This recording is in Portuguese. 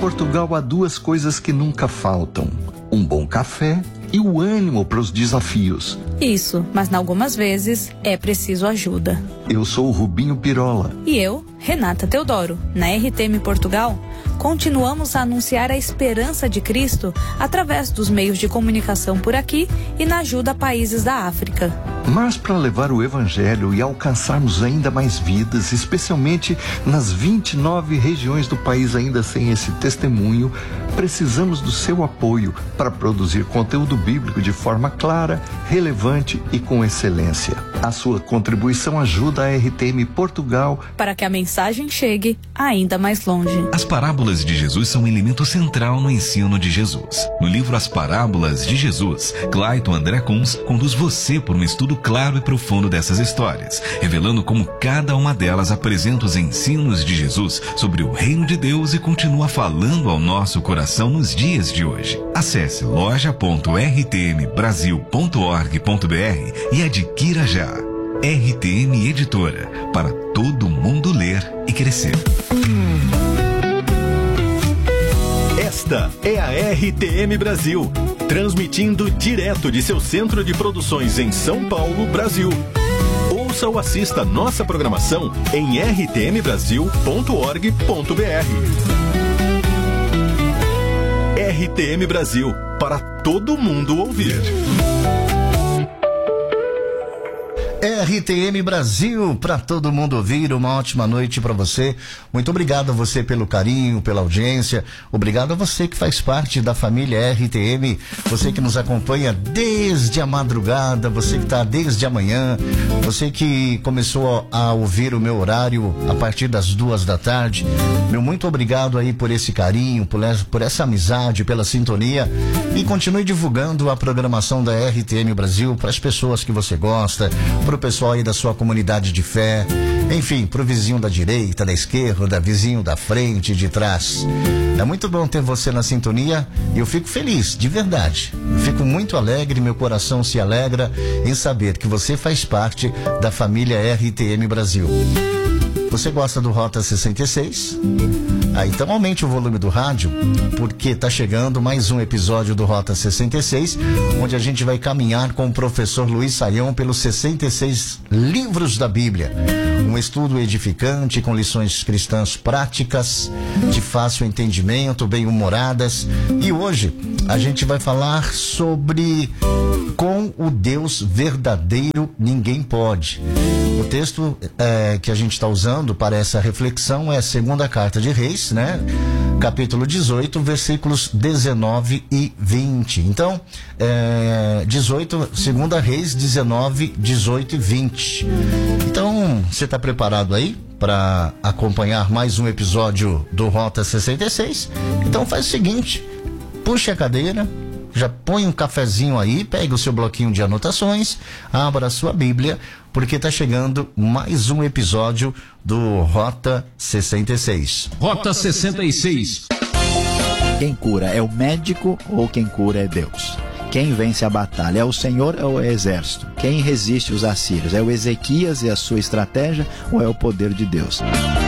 Portugal há duas coisas que nunca faltam: um bom café e o ânimo para os desafios. Isso, mas algumas vezes é preciso ajuda. Eu sou o Rubinho Pirola. E eu, Renata Teodoro. Na RTM Portugal, continuamos a anunciar a esperança de Cristo através dos meios de comunicação por aqui e na ajuda a países da África. Mas para levar o Evangelho e alcançarmos ainda mais vidas, especialmente nas 29 regiões do país ainda sem esse testemunho, precisamos do seu apoio para produzir conteúdo bíblico de forma clara, relevante e com excelência. A sua contribuição ajuda a RTM Portugal para que a mensagem chegue ainda mais longe. As parábolas de Jesus são um elemento central no ensino de Jesus. No livro As Parábolas de Jesus, Clayton André Kunz conduz você por um estudo claro e profundo dessas histórias, revelando como cada uma delas apresenta os ensinos de Jesus sobre o reino de Deus e continua falando ao nosso coração nos dias de hoje. Acesse loja.rtmbrasil.org.br e adquira já. RTM Editora, para todo mundo ler e crescer. Esta é a RTM Brasil, transmitindo direto de seu centro de produções em São Paulo, Brasil. Ouça ou assista nossa programação em rtmbrasil.org.br. RTM Brasil, para todo mundo ouvir. RTM Brasil, para todo mundo ouvir. Uma ótima noite para você. Muito obrigado a você pelo carinho, pela audiência. Obrigado a você que faz parte da família RTM, você que nos acompanha desde a madrugada, você que está desde amanhã, você que começou a ouvir o meu horário a partir das 2 da tarde. Meu muito obrigado aí por esse carinho, por essa amizade, pela sintonia, e continue divulgando a programação da RTM Brasil para as pessoas que você gosta, pro pessoal aí da sua comunidade de fé, enfim, pro vizinho da direita, da esquerda, vizinho da frente, de trás. É muito bom ter você na sintonia e eu fico feliz, de verdade. Eu fico muito alegre, meu coração se alegra em saber que você faz parte da família RTM Brasil. Você gosta do Rota 66? Então aumente o volume do rádio, porque tá chegando mais um episódio do Rota 66, onde a gente vai caminhar com o professor Luiz Saião pelos 66 livros da Bíblia. Um estudo edificante com lições cristãs práticas, de fácil entendimento, bem-humoradas. E hoje a gente vai falar sobre com o Deus verdadeiro ninguém pode. O texto que a gente está usando para essa reflexão é a segunda carta de Reis, né? Capítulo 18, versículos 19 e 20. Então, 18, segunda Reis 19, 18 e 20. Então, você está preparado aí para acompanhar mais um episódio do Rota 66? Então faz o seguinte, puxe a cadeira, já põe um cafezinho aí, pega o seu bloquinho de anotações, abra a sua Bíblia, porque está chegando mais um episódio do Rota 66. Rota 66. Quem cura é o médico ou quem cura é Deus? Quem vence a batalha é o Senhor ou é o exército? Quem resiste os assírios? É o Ezequias e a sua estratégia ou é o poder de Deus?